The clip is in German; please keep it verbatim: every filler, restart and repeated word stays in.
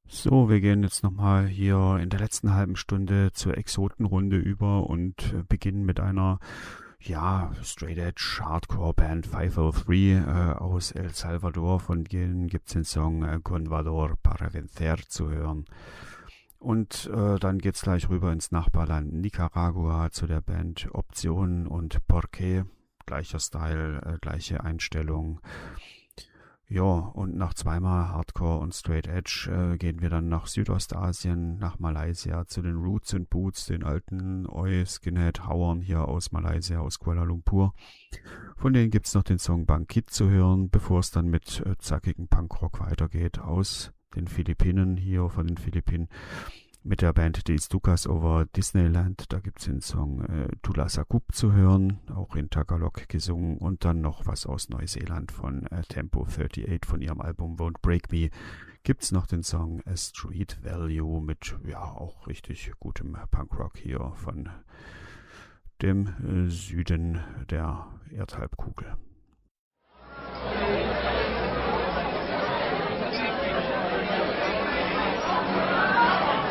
So, wir gehen jetzt nochmal hier in der letzten halben Stunde zur Exotenrunde über und äh, beginnen mit einer, ja, Straight Edge Hardcore Band fünfhundertdrei äh, aus El Salvador. Von denen gibt es den Song äh, Con Valor para Vencer zu hören. Und äh, dann geht's gleich rüber ins Nachbarland Nicaragua zu der Band Option und Porqué. Gleicher Style, äh, gleiche Einstellung. Ja, und nach zweimal Hardcore und Straight Edge äh, gehen wir dann nach Südostasien, nach Malaysia zu den Roots and Boots, den alten Oi Skinhead Hauern hier aus Malaysia, aus Kuala Lumpur. Von denen gibt's noch den Song Bangkit zu hören, bevor es dann mit äh, zackigen Punkrock weitergeht aus den Philippinen, hier von den Philippinen, mit der Band Die Stukas over Disneyland. Da gibt's den Song äh, Tula Sakup zu hören, auch in Tagalog gesungen. Und dann noch was aus Neuseeland von äh, Tempo achtundachtzig von ihrem Album Won't Break Me. Gibt's noch den Song A Street Value mit, ja, auch richtig gutem Punkrock hier von dem äh, Süden der Erdhalbkugel.